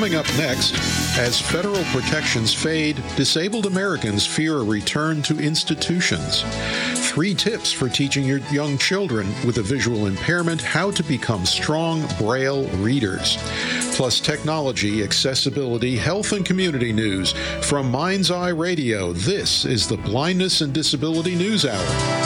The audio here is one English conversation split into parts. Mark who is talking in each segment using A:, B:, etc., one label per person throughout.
A: Coming up next, as federal protections fade, disabled Americans fear a return to institutions. 3 tips for teaching your young children with a visual impairment how to become strong Braille readers. Plus technology, accessibility, health, and community news. From Mind's Eye Radio, this is the Blindness and Disability News Hour.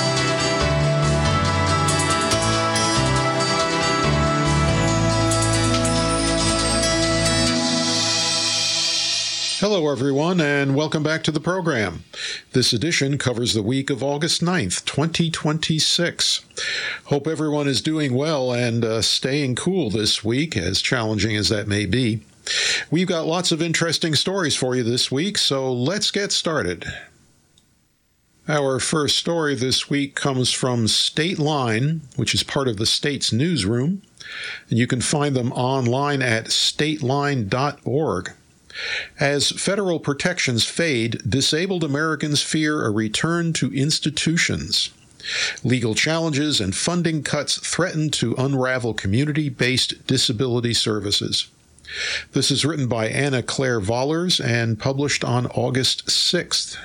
A: Hello, everyone, and welcome back to the program. This edition covers the week of August 9th, 2026. Hope everyone is doing well and staying cool this week, as challenging as that may be. We've got lots of interesting stories for you this week, so let's get started. Our first story this week comes from State Line, which is part of the state's newsroom, and you can find them online at stateline.org. As federal protections fade, disabled Americans fear a return to institutions. Legal challenges and funding cuts threaten to unravel community-based disability services. This is written by Anna Claire Vollers and published on August 6th.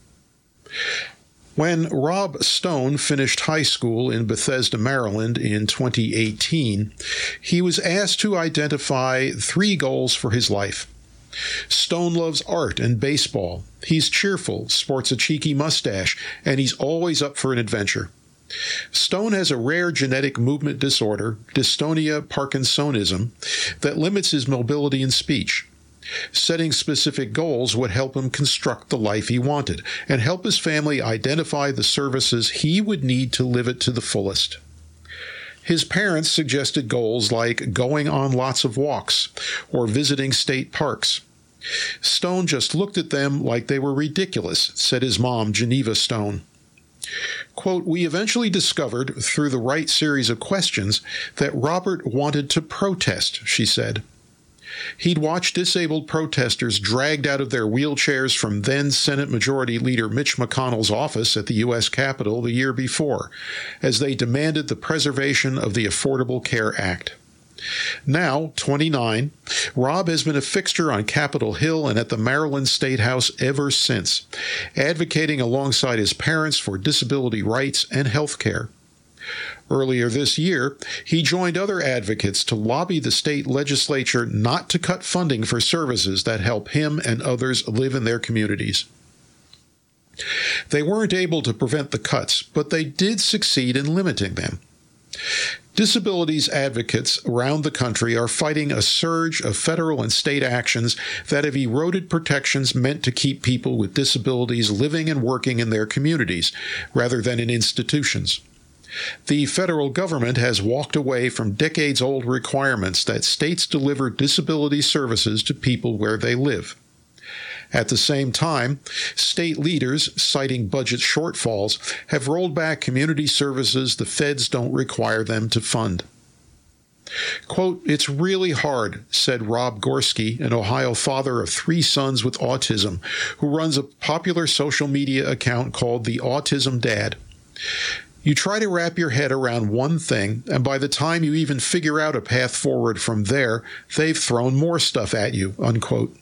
A: When Rob Stone finished high school in Bethesda, Maryland in 2018, he was asked to identify 3 goals for his life. Stone loves art and baseball. He's cheerful, sports a cheeky mustache, and he's always up for an adventure. Stone has a rare genetic movement disorder, dystonia Parkinsonism, that limits his mobility and speech. Setting specific goals would help him construct the life he wanted and help his family identify the services he would need to live it to the fullest. His parents suggested goals like going on lots of walks or visiting state parks. Stone just looked at them like they were ridiculous, said his mom, Geneva Stone. Quote, "We eventually discovered, through the right series of questions, that Robert wanted to protest," she said. He'd watched disabled protesters dragged out of their wheelchairs from then Senate Majority Leader Mitch McConnell's office at the U.S. Capitol the year before, as they demanded the preservation of the Affordable Care Act. Now, 29, Rob has been a fixture on Capitol Hill and at the Maryland State House ever since, advocating alongside his parents for disability rights and health care. Earlier this year, he joined other advocates to lobby the state legislature not to cut funding for services that help him and others live in their communities. They weren't able to prevent the cuts, but they did succeed in limiting them. Disabilities advocates around the country are fighting a surge of federal and state actions that have eroded protections meant to keep people with disabilities living and working in their communities, rather than in institutions. The federal government has walked away from decades-old requirements that states deliver disability services to people where they live. At the same time, state leaders, citing budget shortfalls, have rolled back community services the feds don't require them to fund. Quote, "It's really hard," said Rob Gorski, an Ohio father of 3 sons with autism, who runs a popular social media account called The Autism Dad. You try to wrap your head around one thing, and by the time you even figure out a path forward from there, they've thrown more stuff at you, unquote.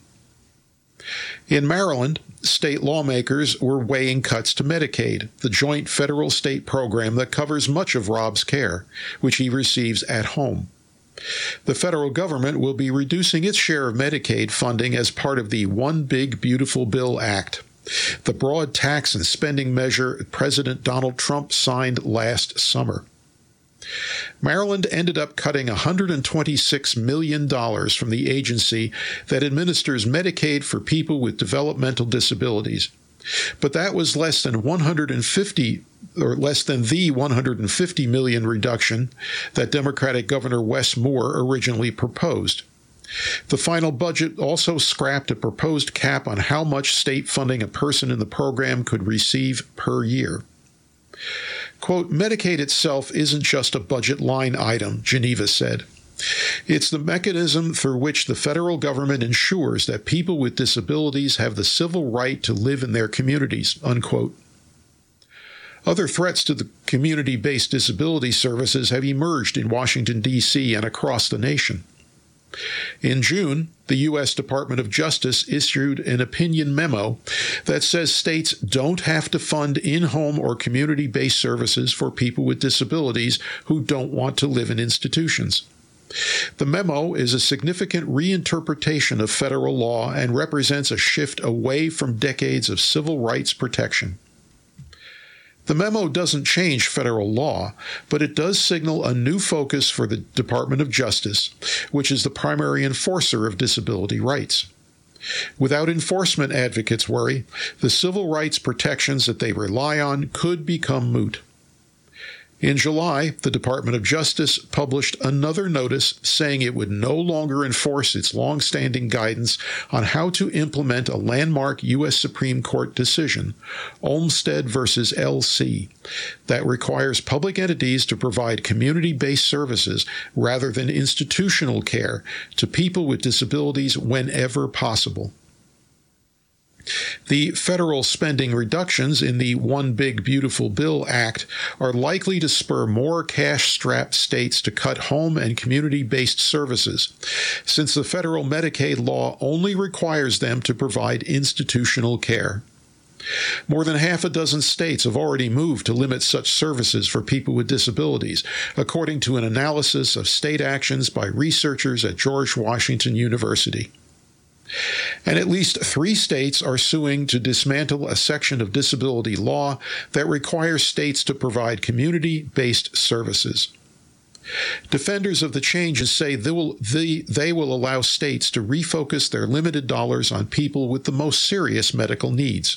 A: In Maryland, state lawmakers were weighing cuts to Medicaid, the joint federal-state program that covers much of Rob's care, which he receives at home. The federal government will be reducing its share of Medicaid funding as part of the One Big Beautiful Bill Act, the broad tax and spending measure President Donald Trump signed last summer. Maryland ended up cutting $126 million from the agency that administers Medicaid for people with developmental disabilities. But that was less than the $150 million reduction that Democratic Governor Wes Moore originally proposed. The final budget also scrapped a proposed cap on how much state funding a person in the program could receive per year. Quote, "Medicaid itself isn't just a budget line item," Geneva said. "It's the mechanism through which the federal government ensures that people with disabilities have the civil right to live in their communities," unquote. Other threats to the community-based disability services have emerged in Washington, D.C. and across the nation. In June, the U.S. Department of Justice issued an opinion memo that says states don't have to fund in-home or community-based services for people with disabilities who don't want to live in institutions. The memo is a significant reinterpretation of federal law and represents a shift away from decades of civil rights protection. The memo doesn't change federal law, but it does signal a new focus for the Department of Justice, which is the primary enforcer of disability rights. Without enforcement, advocates worry, the civil rights protections that they rely on could become moot. In July, the Department of Justice published another notice saying it would no longer enforce its long-standing guidance on how to implement a landmark U.S. Supreme Court decision, Olmstead v. LC, that requires public entities to provide community-based services rather than institutional care to people with disabilities whenever possible. The federal spending reductions in the One Big Beautiful Bill Act are likely to spur more cash-strapped states to cut home and community-based services, since the federal Medicaid law only requires them to provide institutional care. More than half a dozen states have already moved to limit such services for people with disabilities, according to an analysis of state actions by researchers at George Washington University. And at least 3 states are suing to dismantle a section of disability law that requires states to provide community-based services. Defenders of the changes say they will allow states to refocus their limited dollars on people with the most serious medical needs.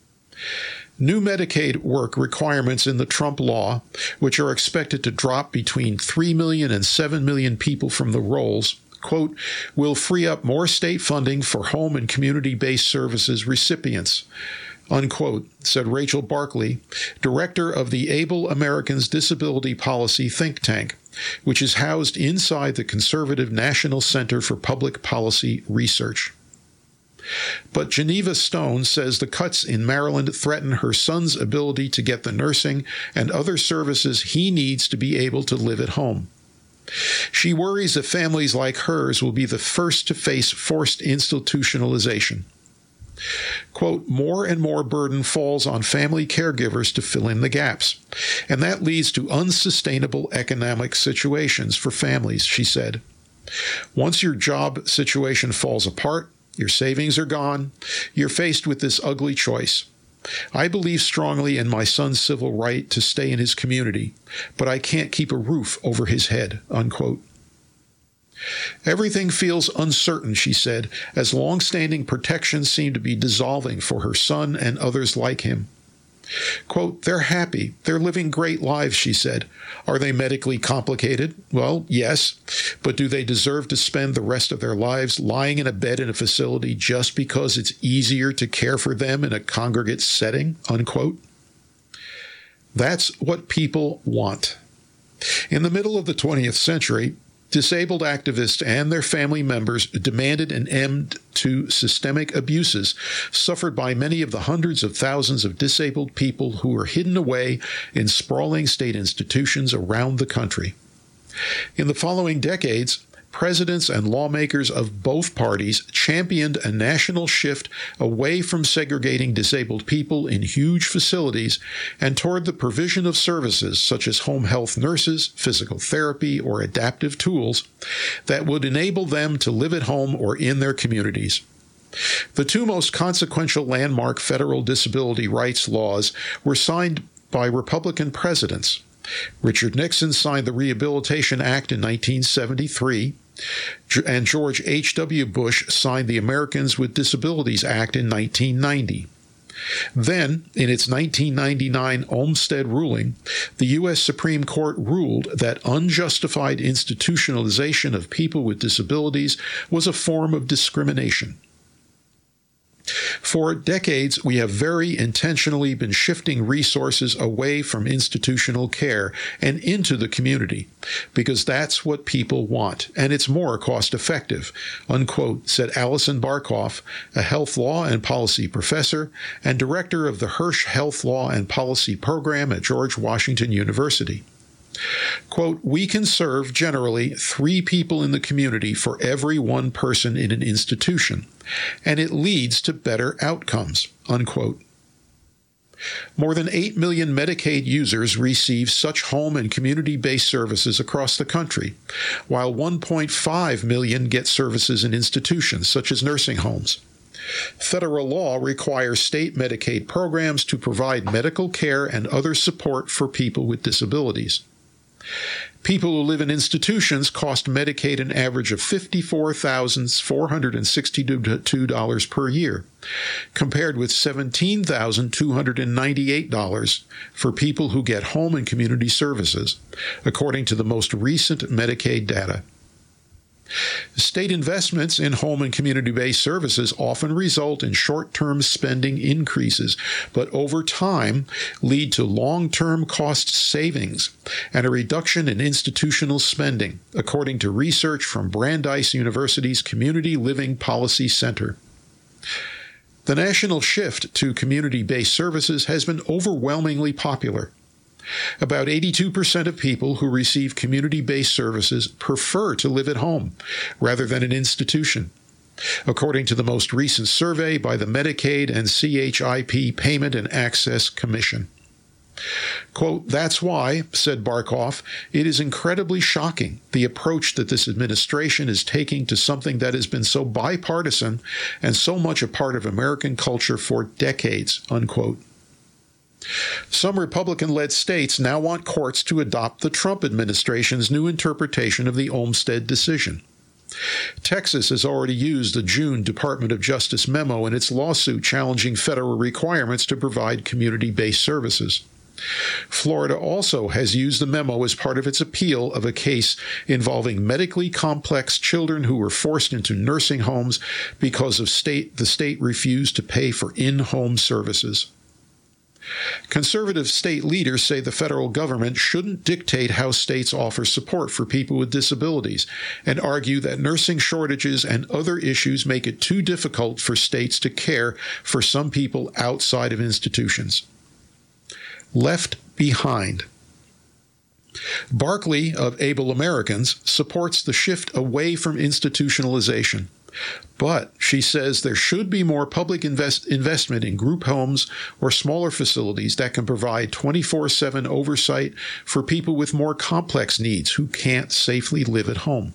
A: New Medicaid work requirements in the Trump law, which are expected to drop between 3 million and 7 million people from the rolls, quote, will free up more state funding for home and community-based services recipients, unquote, said Rachel Barkley, director of the Able Americans Disability Policy think tank, which is housed inside the conservative National Center for Public Policy Research. But Geneva Stone says the cuts in Maryland threaten her son's ability to get the nursing and other services he needs to be able to live at home. She worries that families like hers will be the first to face forced institutionalization. Quote, more and more burden falls on family caregivers to fill in the gaps, and that leads to unsustainable economic situations for families, she said. Once your job situation falls apart, your savings are gone, you're faced with this ugly choice. I believe strongly in my son's civil right to stay in his community, but I can't keep a roof over his head, unquote. Everything feels uncertain, she said, as long-standing protections seem to be dissolving for her son and others like him. Quote, they're happy. They're living great lives, she said. Are they medically complicated? Well, yes. But do they deserve to spend the rest of their lives lying in a bed in a facility just because it's easier to care for them in a congregate setting? Unquote. That's what people want. In the middle of the 20th century, disabled activists and their family members demanded an end to systemic abuses suffered by many of the hundreds of thousands of disabled people who were hidden away in sprawling state institutions around the country. In the following decades, presidents and lawmakers of both parties championed a national shift away from segregating disabled people in huge facilities and toward the provision of services such as home health nurses, physical therapy, or adaptive tools that would enable them to live at home or in their communities. The 2 most consequential landmark federal disability rights laws were signed by Republican presidents. Richard Nixon signed the Rehabilitation Act in 1973, and George H.W. Bush signed the Americans with Disabilities Act in 1990. Then, in its 1999 Olmstead ruling, the U.S. Supreme Court ruled that unjustified institutionalization of people with disabilities was a form of discrimination. For decades, we have very intentionally been shifting resources away from institutional care and into the community, because that's what people want, and it's more cost-effective, unquote, said Alison Barkoff, a health law and policy professor and director of the Hirsch Health Law and Policy Program at George Washington University. Quote, "We can serve generally 3 people in the community for every 1 person in an institution, and it leads to better outcomes," unquote. More than 8 million Medicaid users receive such home and community-based services across the country, while 1.5 million get services in institutions such as nursing homes. Federal law requires state Medicaid programs to provide medical care and other support for people with disabilities. People who live in institutions cost Medicaid an average of $54,462 per year, compared with $17,298 for people who get home and community services, according to the most recent Medicaid data. State investments in home and community-based services often result in short-term spending increases, but over time lead to long-term cost savings and a reduction in institutional spending, according to research from Brandeis University's Community Living Policy Center. The national shift to community-based services has been overwhelmingly popular. About 82% of people who receive community-based services prefer to live at home rather than an institution, according to the most recent survey by the Medicaid and CHIP Payment and Access Commission. Quote, "That's why," said Barkoff, "it is incredibly shocking, the approach that this administration is taking to something that has been so bipartisan and so much a part of American culture for decades," unquote. Some Republican-led states now want courts to adopt the Trump administration's new interpretation of the Olmstead decision. Texas has already used the June Department of Justice memo in its lawsuit challenging federal requirements to provide community-based services. Florida also has used the memo as part of its appeal of a case involving medically complex children who were forced into nursing homes because of the state refused to pay for in-home services. Conservative state leaders say the federal government shouldn't dictate how states offer support for people with disabilities and argue that nursing shortages and other issues make it too difficult for states to care for some people outside of institutions. Left behind. Barkley of Able Americans supports the shift away from institutionalization. But she says there should be more public investment in group homes or smaller facilities that can provide 24/7 oversight for people with more complex needs who can't safely live at home.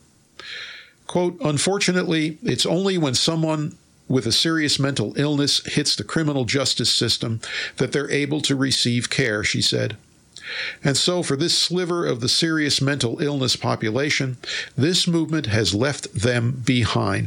A: Quote, "Unfortunately, it's only when someone with a serious mental illness hits the criminal justice system that they're able to receive care," she said. And so for this sliver of the serious mental illness population, this movement has left them behind.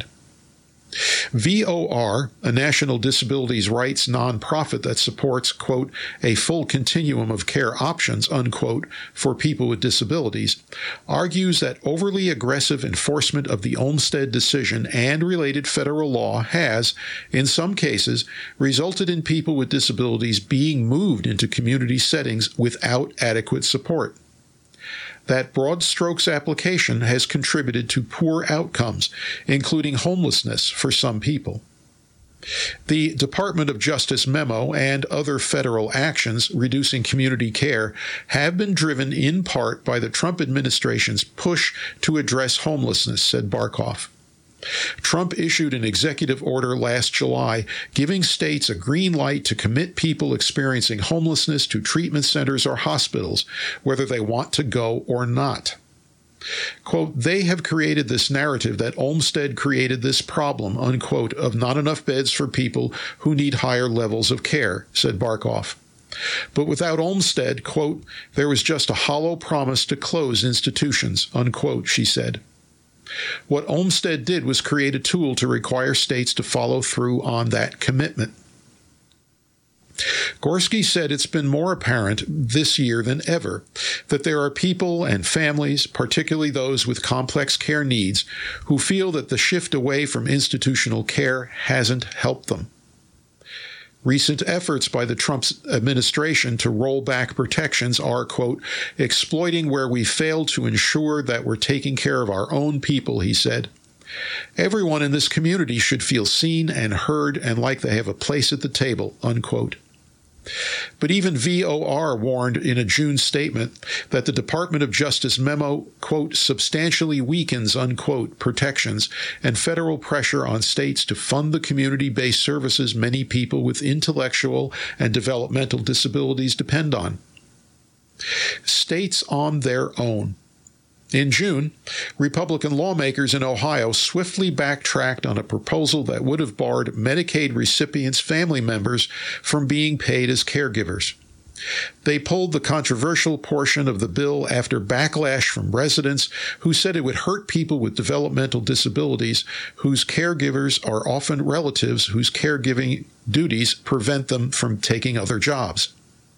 A: VOR, a national disabilities rights nonprofit that supports, quote, "a full continuum of care options," unquote, for people with disabilities, argues that overly aggressive enforcement of the Olmstead decision and related federal law has, in some cases, resulted in people with disabilities being moved into community settings without adequate support. That broad strokes application has contributed to poor outcomes, including homelessness for some people. The Department of Justice memo and other federal actions reducing community care have been driven in part by the Trump administration's push to address homelessness, said Barkoff. Trump issued an executive order last July giving states a green light to commit people experiencing homelessness to treatment centers or hospitals, whether they want to go or not. Quote, "They have created this narrative that Olmstead created this problem," unquote, "of not enough beds for people who need higher levels of care," said Barkoff. But without Olmstead, quote, "there was just a hollow promise to close institutions," unquote, she said. What Olmstead did was create a tool to require states to follow through on that commitment. Gorski said it's been more apparent this year than ever that there are people and families, particularly those with complex care needs, who feel that the shift away from institutional care hasn't helped them. Recent efforts by the Trump administration to roll back protections are, quote, "exploiting where we failed to ensure that we're taking care of our own people," he said. "Everyone in this community should feel seen and heard and like they have a place at the table," unquote. But even VOR warned in a June statement that the Department of Justice memo, quote, substantially weakens, unquote, protections and federal pressure on states to fund the community-based services many people with intellectual and developmental disabilities depend on. States on their own. In June, Republican lawmakers in Ohio swiftly backtracked on a proposal that would have barred Medicaid recipients' family members from being paid as caregivers. They pulled the controversial portion of the bill after backlash from residents who said it would hurt people with developmental disabilities whose caregivers are often relatives whose caregiving duties prevent them from taking other jobs.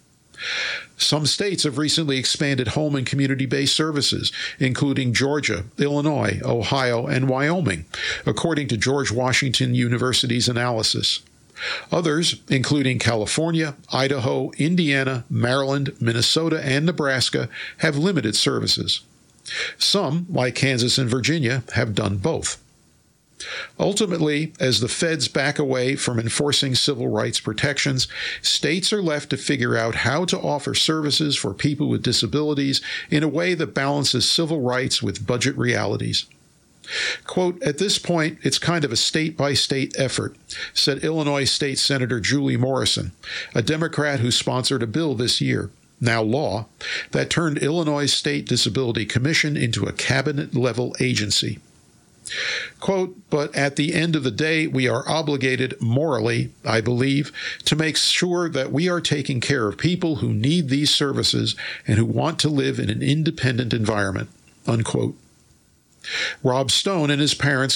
A: Some states have recently expanded home and community-based services, including Georgia, Illinois, Ohio, and Wyoming, according to George Washington University's analysis. Others, including California, Idaho, Indiana, Maryland, Minnesota, and Nebraska, have limited services. Some, like Kansas and Virginia, have done both. Ultimately, as the feds back away from enforcing civil rights protections, states are left to figure out how to offer services for people with disabilities in a way that balances civil rights with budget realities. Quote, at this point, it's kind of a state-by-state effort, said Illinois State Senator Julie Morrison, a Democrat who sponsored a bill this year, now law, that turned Illinois State Disability Commission into a cabinet-level agency. Quote, but at the end of the day, we are obligated morally, I believe, to make sure that we are taking care of people who need these services and who want to live in an independent environment, unquote. Rob Stone and his parents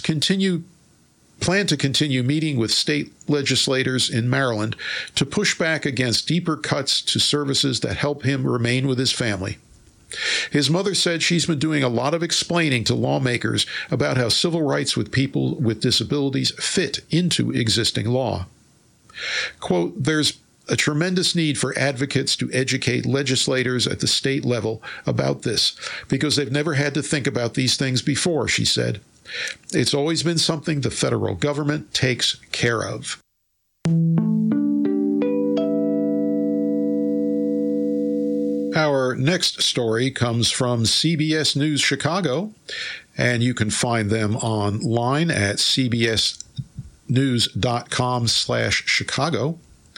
A: plan to continue meeting with state legislators in Maryland to push back against deeper cuts to services that help him remain with his family. His mother said she's been doing a lot of explaining to lawmakers about how civil rights with people with disabilities fit into existing law. Quote, there's a tremendous need for advocates to educate legislators at the state level about this because they've never had to think about these things before, she said. It's always been something the federal government takes care of. Our next story comes from CBS News Chicago, and you can find them online at cbsnews.com/Chicago.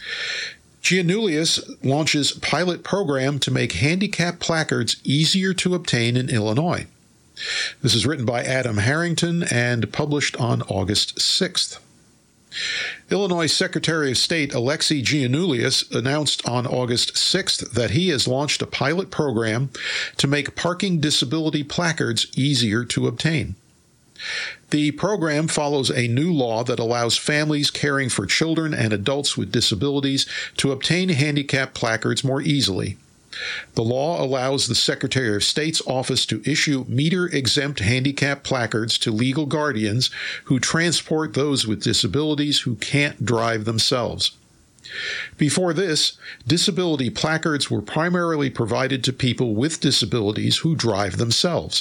A: Giannoulias launches pilot program to make handicap placards easier to obtain in Illinois. This is written by Adam Harrington and published on August 6th. Illinois Secretary of State Alexi Giannoulias announced on August 6th that he has launched a pilot program to make parking disability placards easier to obtain. The program follows a new law that allows families caring for children and adults with disabilities to obtain handicap placards more easily. The law allows the Secretary of State's office to issue meter-exempt handicap placards to legal guardians who transport those with disabilities who can't drive themselves. Before this, disability placards were primarily provided to people with disabilities who drive themselves.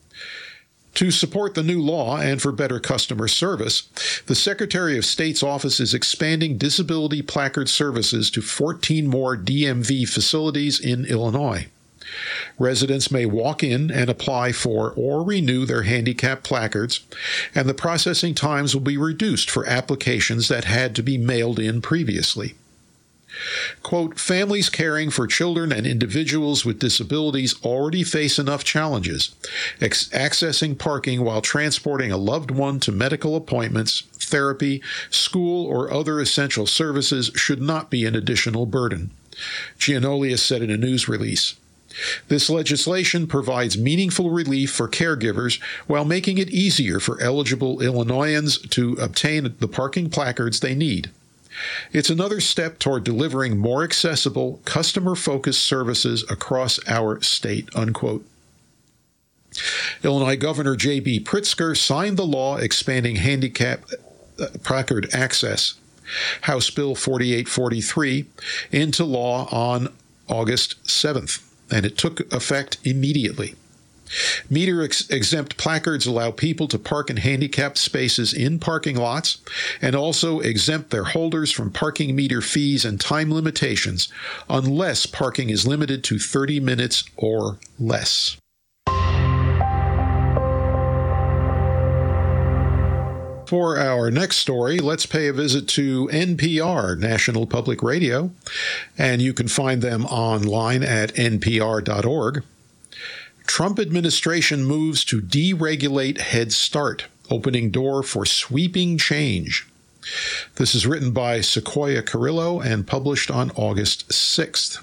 A: To support the new law and for better customer service, the Secretary of State's office is expanding disability placard services to 14 more DMV facilities in Illinois. Residents may walk in and apply for or renew their handicap placards, and the processing times will be reduced for applications that had to be mailed in previously. Quote, families caring for children and individuals with disabilities already face enough challenges. Accessing parking while transporting a loved one to medical appointments, therapy, school, or other essential services should not be an additional burden, Giannoulias said in a news release. This legislation provides meaningful relief for caregivers while making it easier for eligible Illinoisans to obtain the parking placards they need. It's another step toward delivering more accessible, customer-focused services across our state, unquote. Illinois Governor J.B. Pritzker signed the law expanding handicap placard access, House Bill 4843, into law on August 7th, and it took effect immediately. Meter-exempt placards allow people to park in handicapped spaces in parking lots and also exempt their holders from parking meter fees and time limitations unless parking is limited to 30 minutes or less. For our next story, let's pay a visit to NPR, National Public Radio, and you can find them online at npr.org. Trump administration moves to deregulate Head Start, opening door for sweeping change. This is written by Sequoia Carrillo and published on August 6th.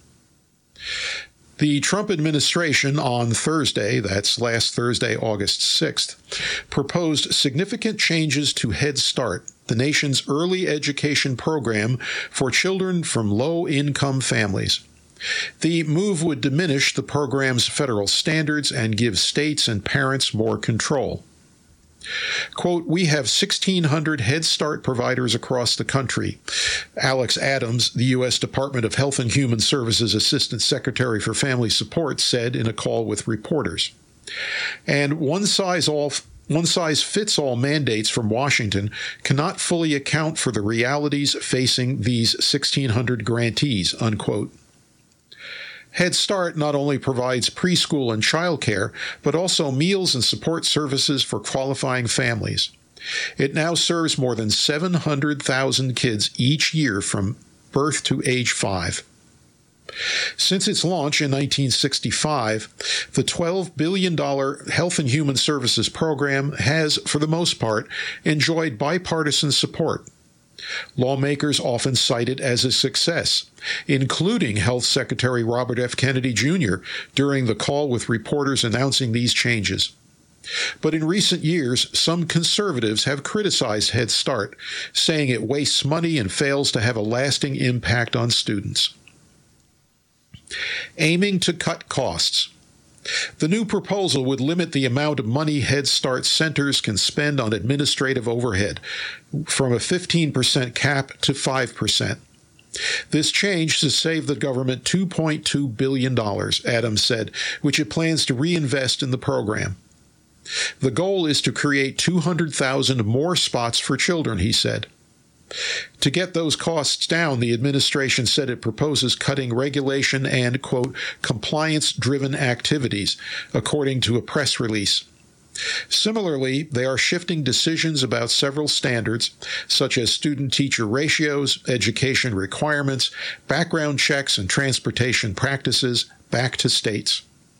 A: The Trump administration on Thursday, that's last Thursday, August 6th, proposed significant changes to Head Start, the nation's early education program for children from low-income families. The move would diminish the program's federal standards and give states and parents more control. Quote, "We have 1,600 Head Start providers across the country," Alex Adams, the U.S. Department of Health and Human Services Assistant Secretary for Family Support, said in a call with reporters. And one-size-fits-all mandates from Washington cannot fully account for the realities facing these 1,600 grantees, unquote. Head Start not only provides preschool and childcare, but also meals and support services for qualifying families. It now serves more than 700,000 kids each year from birth to age 5. Since its launch in 1965, the $12 billion Health and Human Services program has, for the most part, enjoyed bipartisan support. Lawmakers often cite it as a success, including Health Secretary Robert F. Kennedy Jr. during the call with reporters announcing these changes. But in recent years, some conservatives have criticized Head Start, saying it wastes money and fails to have a lasting impact on students. Aiming to cut costs. The new proposal would limit the amount of money Head Start centers can spend on administrative overhead from a 15% cap to 5%. This change to save the government $2.2 billion, Adams said, which it plans to reinvest in the program. The goal is to create 200,000 more spots for children, he said. To get those costs down, the administration said it proposes cutting regulation and, quote, compliance-driven activities, according to a press release. Similarly, they are shifting decisions about several standards, such as student-teacher ratios, education requirements, background checks, and transportation practices, back to states.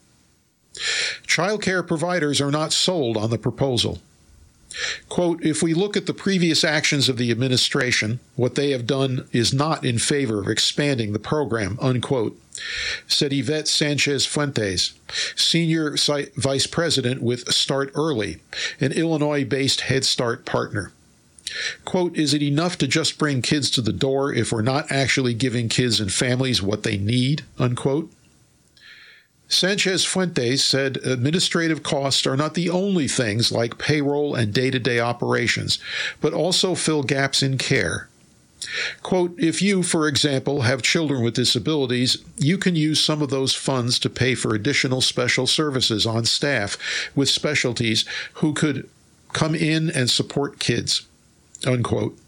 A: Child care providers are not sold on the proposal. Quote, "If we look at the previous actions of the administration, what they have done is not in favor of expanding the program," unquote, said Yvette Sanchez Fuentes, Senior Vice President with Start Early, an Illinois-based Head Start partner. Quote, "Is it enough to just bring kids to the door if we're not actually giving kids and families what they need?" Unquote. Sanchez Fuentes said administrative costs are not the only things like payroll and day-to-day operations, but also fill gaps in care. Quote, "If you, for example, have children with disabilities, you can use some of those funds to pay for additional special services on staff with specialties who could come in and support kids," unquote.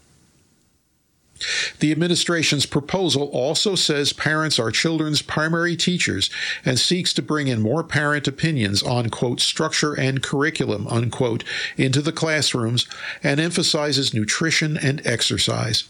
A: The administration's proposal also says parents are children's primary teachers and seeks to bring in more parent opinions on, quote, structure and curriculum, unquote, into the classrooms and emphasizes nutrition and exercise.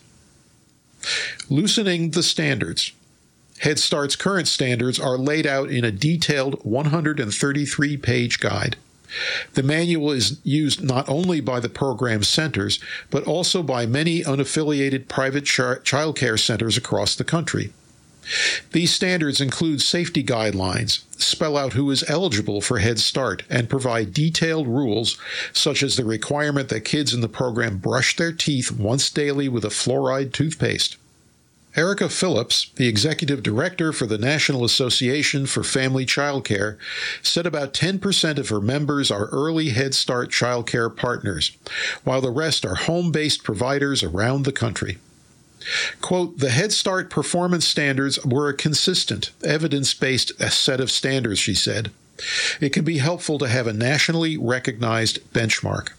A: Loosening the standards. Head Start's current standards are laid out in a detailed 133-page guide. The manual is used not only by the program centers, but also by many unaffiliated private child care centers across the country. These standards include safety guidelines, spell out who is eligible for Head Start, and provide detailed rules, such as the requirement that kids in the program brush their teeth once daily with a fluoride toothpaste. Erica Phillips, the executive director for the National Association for Family Child Care, said about 10% of her members are early Head Start child care partners, while the rest are home-based providers around the country. Quote, "The Head Start performance standards were a consistent, evidence-based set of standards," she said. It can be helpful to have a nationally recognized benchmark."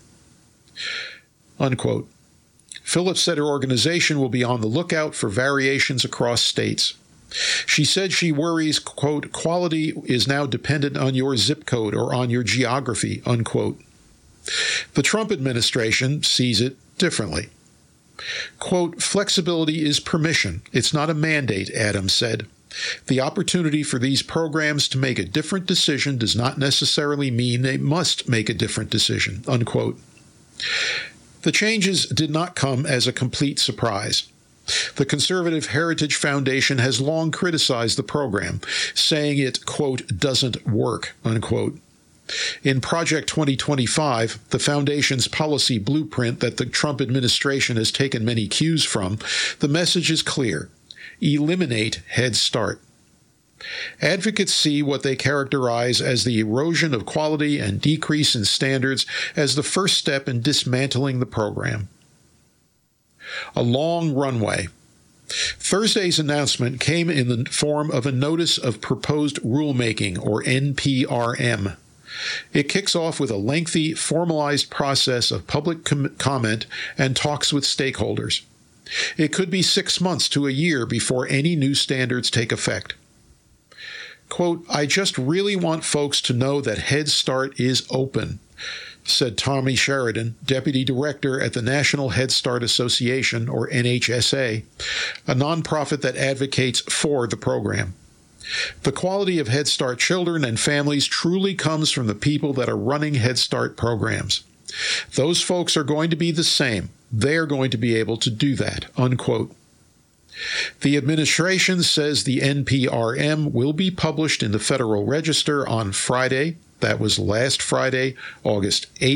A: Unquote. Phillips said her organization will be on the lookout for variations across states. She said she worries, quote, "quality is now dependent on your zip code or on your geography," unquote. The Trump administration sees it differently. Quote, "Flexibility is permission. It's not a mandate," Adams said. "The opportunity for these programs to make a different decision does not necessarily mean they must make a different decision," unquote. The changes did not come as a complete surprise. The Conservative Heritage Foundation has long criticized the program, saying it, quote, "doesn't work," unquote. In Project 2025, the foundation's policy blueprint that the Trump administration has taken many cues from, the message is clear: eliminate Head Start. Advocates see what they characterize as the erosion of quality and decrease in standards as the first step in dismantling the program. A long runway. Thursday's announcement came in the form of a Notice of Proposed Rulemaking, or NPRM. It kicks off with a lengthy, formalized process of public comment and talks with stakeholders. It could be 6 months to a year before any new standards take effect. Quote, "I just really want folks to know that Head Start is open," said Tommy Sheridan, deputy director at the National Head Start Association, or NHSA, a nonprofit that advocates for the program. "The quality of Head Start children and families truly comes from the people that are running Head Start programs. Those folks are going to be the same. They're going to be able to do that," unquote. The administration says the NPRM will be published in the Federal Register on Friday. That was last Friday, August 8th.